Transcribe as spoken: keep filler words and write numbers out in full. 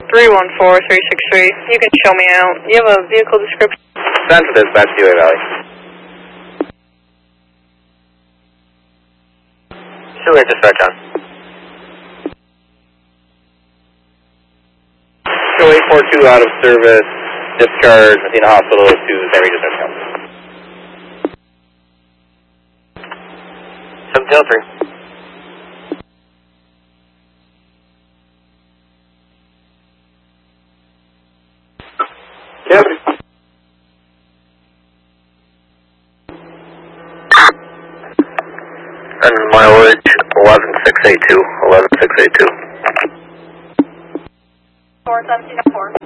three one four three six three. You can show me out. You have a vehicle description? Send to dispatch to U A Valley. two eight dispatch on. two eight four two out of service. Discharge Athena Hospital to San Regis Nursing Home. seven zero three. Yep. And mileage eleven six eight two. eleven six eight two. four seventeen four.